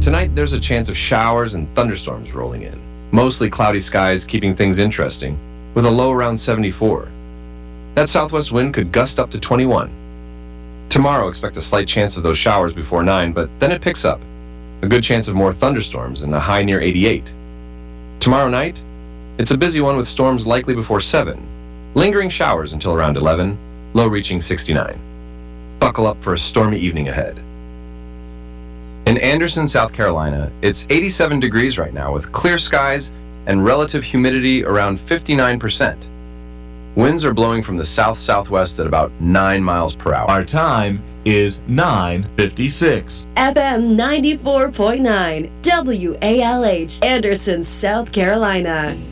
Tonight, there's a chance of showers and thunderstorms rolling in. Mostly cloudy skies keeping things interesting, with a low around 74. That southwest wind could gust up to 21. Tomorrow, expect a slight chance of those showers before 9, but then it picks up. A good chance of more thunderstorms and a high near 88. Tomorrow night, it's a busy one with storms likely before 7. Lingering showers until around 11, low reaching 69. Buckle up for a stormy evening ahead. In Anderson, South Carolina, it's 87 degrees right now with clear skies and relative humidity around 59%. Winds are blowing from the south-southwest at about 9 miles per hour. Our time is 9:56. FM 94.9 WALH, Anderson, South Carolina.